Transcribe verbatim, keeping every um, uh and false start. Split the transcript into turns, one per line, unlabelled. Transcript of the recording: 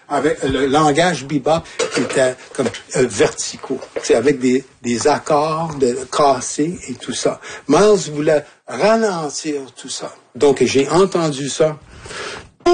avec le langage bebop qui était comme euh, verticaux, c'est avec des, des accords de cassés et tout ça. Miles voulait ralentir tout ça. Donc j'ai entendu ça.